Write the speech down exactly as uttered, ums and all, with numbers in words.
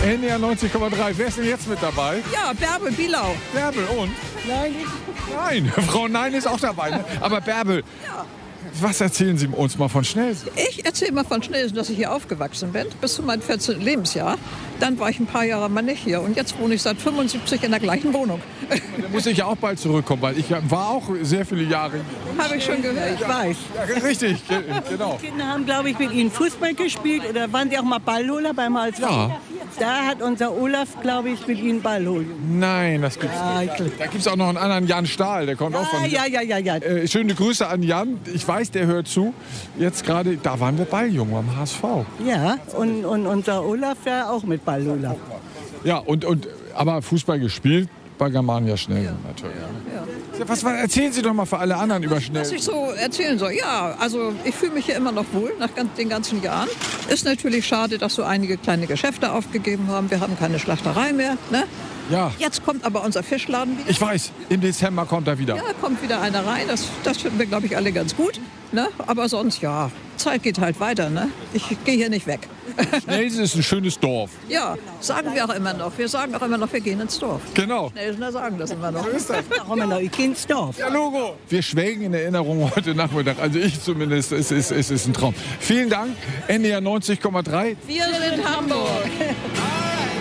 N D R neunzig Komma drei. Wer ist denn jetzt mit dabei? Ja, Bärbel Bielau. Bärbel und? Nein, Nein, Frau Nein ist auch dabei. Ne? Aber Bärbel, Ja. was erzählen Sie uns mal von Schnellsen? ich erzähle mal von Schnellsen, dass ich hier aufgewachsen bin, bis zu meinem vierzehnten Lebensjahr. Dann war ich ein paar Jahre mal nicht hier und jetzt wohne ich seit fünfundsiebzig in der gleichen Wohnung. Da muss ich ja auch bald zurückkommen, weil ich war auch sehr viele Jahre hier. Habe ich schon gehört. Ich weiß. Ja, richtig, ge- genau. Die Kinder haben, glaube ich, mit ihnen Fußball gespielt oder waren die auch mal Ballholer beim H S V? Ja. Da hat unser Olaf, glaube ich, mit ihnen Ball holen. Nein, das gibt's nicht. Da gibt es auch noch einen anderen Jan Stahl, der kommt auch von Ah, hier. ja, ja, ja, ja. Äh, schöne Grüße an Jan. Ich weiß, der hört zu. Jetzt gerade, da waren wir Balljung beim H S V. Ja, und, und unser Olaf war auch mit Ballholer. Ja, und, und, aber Fußball gespielt bei Germania Schnellsen natürlich. Ja. Was, was erzählen Sie doch mal für alle anderen über Was Schnellsen. ich so erzählen soll, ja, also ich fühle mich hier immer noch wohl nach ganz, den ganzen Jahren. Ist natürlich schade, dass so einige kleine Geschäfte aufgegeben haben. Wir haben keine Schlachterei mehr. Ne? Ja, Jetzt kommt aber unser Fischladen wieder. ich weiß, im Dezember kommt er wieder. Ja, kommt wieder einer rein. Das, das finden wir, glaube ich, alle ganz gut. Ne? Aber sonst, ja, Zeit geht halt weiter. Ne? Ich gehe hier nicht weg. Schnellsen ist ein schönes Dorf. Ja, sagen wir auch immer noch. Wir sagen auch immer noch, wir gehen ins Dorf. Genau. Schnellsener sagen das immer noch. Warum immer noch? Ich gehe ins Dorf. Ja, Logo. Wir schwelgen in Erinnerung heute Nachmittag. Also ich zumindest. Es ist, es ist ein Traum. Vielen Dank. N D R neunzig Komma drei. Wir sind Hamburg.